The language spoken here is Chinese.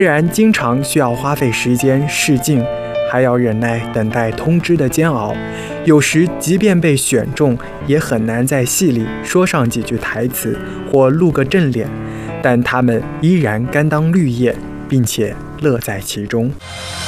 虽然经常需要花费时间试镜，还要忍耐等待通知的煎熬，有时即便被选中，也很难在戏里说上几句台词或露个正脸，但他们依然甘当绿叶，并且乐在其中。